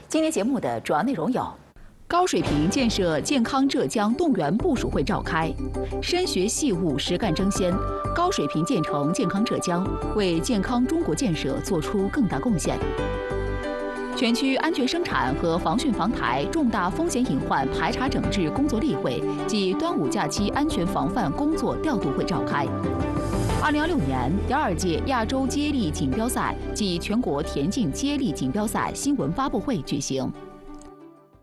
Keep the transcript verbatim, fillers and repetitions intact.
今天节目的主要内容有： 高水平建设健康浙江动员部署会召开，深学细务实干争先，高水平建成健康浙江，为健康中国建设做出更大贡献。全区安全生产和防汛防台重大风险隐患排查整治工作例会暨端午假期安全防范工作调度会召开。二零二六年第二届亚洲接力锦标赛暨全国田径接力锦标赛新闻发布会举行。